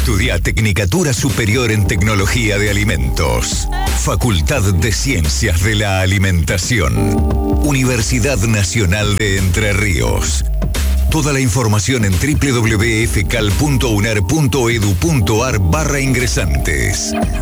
Estudia Tecnicatura Superior en Tecnología de Alimentos. Facultad de Ciencias de la Alimentación. Universidad Nacional de Entre Ríos. Toda la información en www.fcal.unar.edu.ar/ingresantes.